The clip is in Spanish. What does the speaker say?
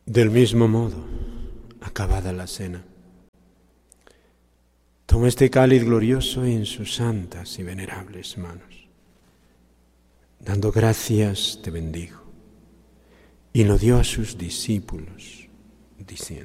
Del mismo modo, acabada la cena, tomó este cáliz glorioso en sus santas y venerables manos. Dando gracias, te bendijo, y lo dio a sus discípulos, diciendo: